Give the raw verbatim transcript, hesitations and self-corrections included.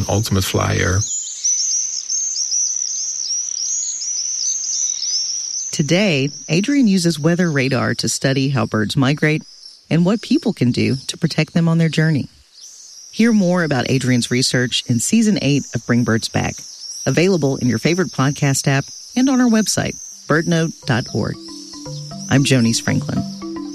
Ultimate Flyer. Today, Adrian uses weather radar to study how birds migrate and what people can do to protect them on their journey. Hear more about Adrian's research in Season eight of Bring Birds Back, available in your favorite podcast app and on our website, bird note dot org. I'm Jonice Franklin.